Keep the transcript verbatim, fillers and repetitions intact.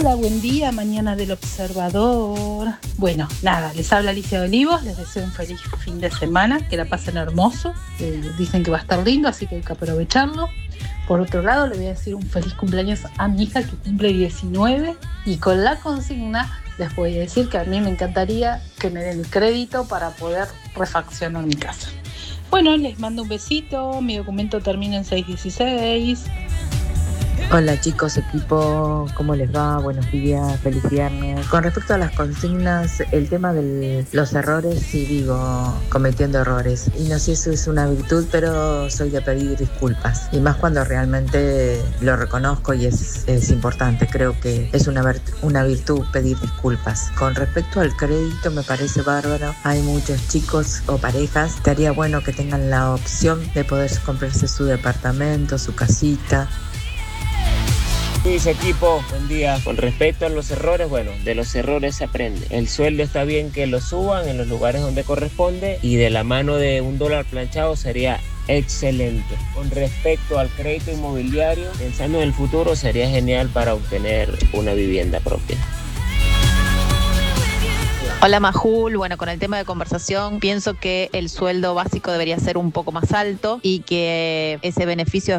Hola, buen día, mañana del Observador. Bueno, nada, les habla Alicia de Olivos, les deseo un feliz fin de semana, que la pasen hermoso. Eh, dicen que va a estar lindo, así que hay que aprovecharlo. Por otro lado, le voy a decir un feliz cumpleaños a mi hija que cumple diecinueve, y con la consigna les voy a decir que a mí me encantaría que me den el crédito para poder refaccionar mi casa. Bueno, les mando un besito, mi documento termina en seis dieciséis. Hola chicos, equipo, ¿cómo les va? Buenos días, feliz viernes. Con respecto a las consignas, el tema de los errores, sí vivo cometiendo errores. Y no sé si eso es una virtud, pero soy de pedir disculpas. Y más cuando realmente lo reconozco y es, es importante. Creo que es una, una virtud pedir disculpas. Con respecto al crédito, me parece bárbaro. Hay muchos chicos o parejas. Estaría bueno que tengan la opción de poder comprarse su departamento, su casita. Luis, equipo, buen día. Con respecto a los errores, bueno, de los errores se aprende. El sueldo está bien que lo suban en los lugares donde corresponde y de la mano de un dólar planchado sería excelente. Con respecto al crédito inmobiliario, pensando en el futuro, sería genial para obtener una vivienda propia. Hola Majul, bueno, con el tema de conversación pienso que el sueldo básico debería ser un poco más alto y que ese beneficio